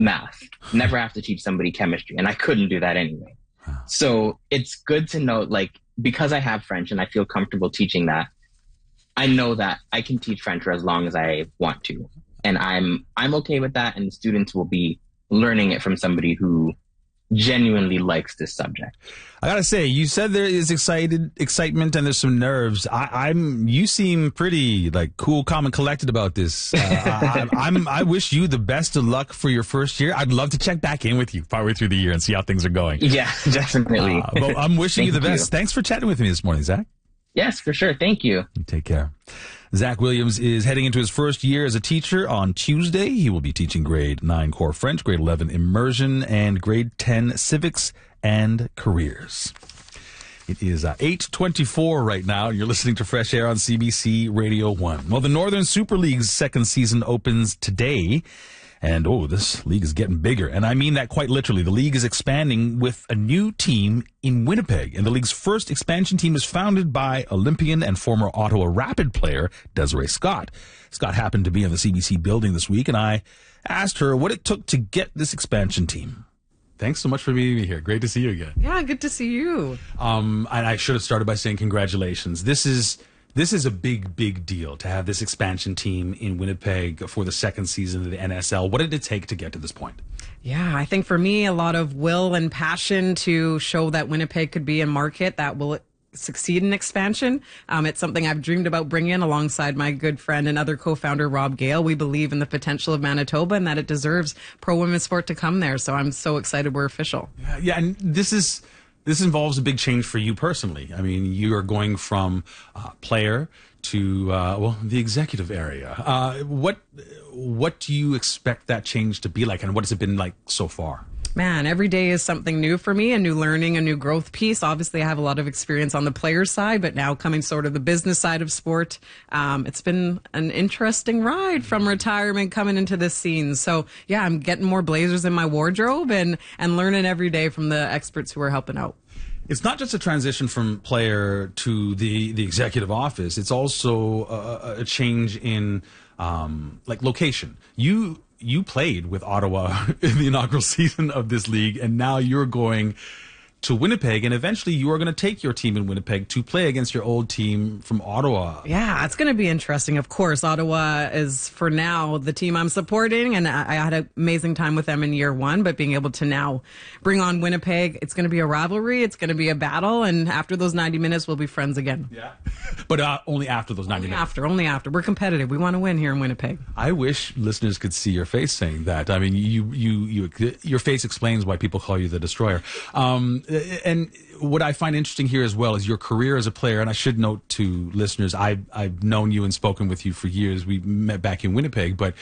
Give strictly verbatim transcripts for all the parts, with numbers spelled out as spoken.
math, never have to teach somebody chemistry. And I couldn't do that anyway. So it's good to know, like, because I have French and I feel comfortable teaching that, I know that I can teach French for as long as I want to. And I'm I'm okay with that. And the students will be learning it from somebody who genuinely likes this subject. I gotta say, you said there is excited excitement and there's some nerves. I, I'm you seem pretty like cool, calm, and collected about this. Uh, I, I'm I wish you the best of luck for your first year. I'd love to check back in with you partway through the year and see how things are going. Yeah, definitely. Uh, but I'm wishing you the best. You. Thanks for chatting with me this morning, Zach. Yes, for sure. Thank you. Take care. Zach Williams is heading into his first year as a teacher on Tuesday. He will be teaching grade nine core French, grade eleven immersion, and grade ten civics and careers. It is uh, eight twenty-four right now. You're listening to Fresh Air on C B C Radio one. Well, the Northern Super League's second season opens today. And, oh, this league is getting bigger. And I mean that quite literally. The league is expanding with a new team in Winnipeg. And the league's first expansion team is founded by Olympian and former Ottawa Rapid player Desiree Scott. Scott happened to be in the C B C building this week, and I asked her what it took to get this expansion team. Thanks so much for meeting me here. Great to see you again. Yeah, good to see you. Um, and I should have started by saying congratulations. This is... This is a big, big deal to have this expansion team in Winnipeg for the second season of the N S L. What did it take to get to this point? Yeah, I think for me, a lot of will and passion to show that Winnipeg could be a market that will succeed in expansion. Um, it's something I've dreamed about bringing in alongside my good friend and other co-founder, Rob Gale. We believe in the potential of Manitoba and that it deserves pro women's sport to come there. So I'm so excited we're official. Yeah, yeah, and this is... This involves a big change for you personally. I mean, you are going from uh, player to, uh, well, the executive area. Uh, what what do you expect that change to be like, and what has it been like so far? Man, every day is something new for me, a new learning, a new growth piece. Obviously, I have a lot of experience on the player side, but now coming sort of the business side of sport, um, it's been an interesting ride from retirement coming into this scene. So, yeah, I'm getting more blazers in my wardrobe and, and learning every day from the experts who are helping out. It's not just a transition from player to the, the executive office. It's also a, a change in, um, like, location. You... You played with Ottawa in the inaugural season of this league, and now you're going to Winnipeg, and eventually you are going to take your team in Winnipeg to play against your old team from Ottawa. Yeah, it's going to be interesting. Of course, Ottawa is, for now, the team I'm supporting, and I had an amazing time with them in year one, but being able to now bring on Winnipeg, it's going to be a rivalry, it's going to be a battle, and after those ninety minutes, we'll be friends again. Yeah, but uh, only after those ninety only minutes. After, only after. We're competitive. We want to win here in Winnipeg. I wish listeners could see your face saying that. I mean, you, you, you, your face explains why people call you the Destroyer. Um, And what I find interesting here as well is your career as a player. And I should note to listeners, I've, I've known you and spoken with you for years. We met back in Winnipeg, but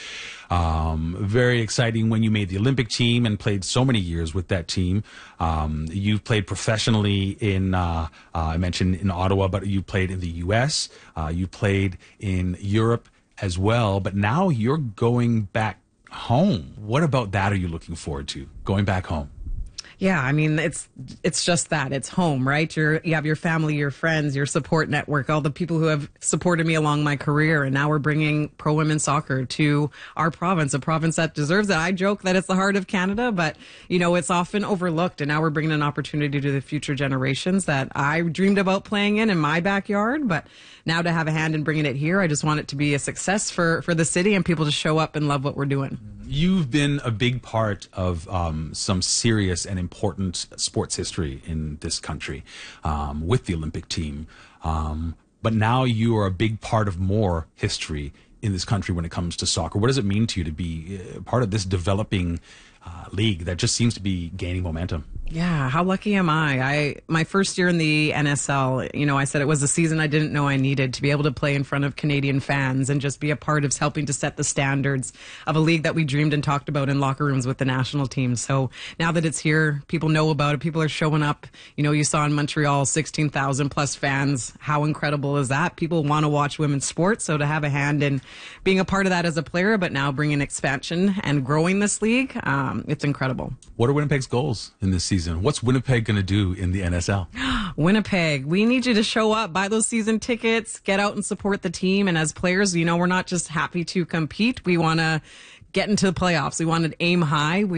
um, very exciting when you made the Olympic team and played so many years with that team. Um, you've played professionally in, uh, uh, I mentioned in Ottawa, but you played in the U S. Uh, you played in Europe as well. But now you're going back home. What about that are you looking forward to, going back home? Yeah, I mean, it's it's just that. It's home, right? You're, you have your family, your friends, your support network, all the people who have supported me along my career. And now we're bringing pro women's soccer to our province, a province that deserves it. I joke that it's the heart of Canada, but, you know, it's often overlooked. And now we're bringing an opportunity to the future generations that I dreamed about playing in in my backyard. But now to have a hand in bringing it here, I just want it to be a success for, for the city and people to show up and love what we're doing. You've been a big part of um, some serious and important sports history in this country um, with the Olympic team. Um, but now you are a big part of more history in this country when it comes to soccer. What does it mean to you to be part of this developing uh, league that just seems to be gaining momentum? Yeah, how lucky am I? I my first year in the N S L, you know, I said it was a season I didn't know I needed to be able to play in front of Canadian fans and just be a part of helping to set the standards of a league that we dreamed and talked about in locker rooms with the national team. So now that it's here, people know about it. People are showing up. You know, you saw in Montreal, sixteen thousand plus fans. How incredible is that? People want to watch women's sports. So to have a hand in being a part of that as a player, but now bringing expansion and growing this league, um, it's incredible. What are Winnipeg's goals in this season? What's Winnipeg going to do in the N S L? Winnipeg, we need you to show up, buy those season tickets, get out and support the team. And as players, you know, we're not just happy to compete. We want to get into the playoffs. We wanted to aim high. We